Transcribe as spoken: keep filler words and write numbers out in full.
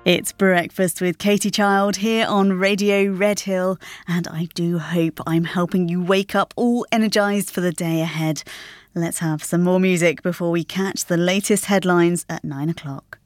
It's Breakfast with Katie Child here on Radio Redhill, and I do hope I'm helping you wake up all energised for the day ahead. Let's have some more music before we catch the latest headlines at nine o'clock.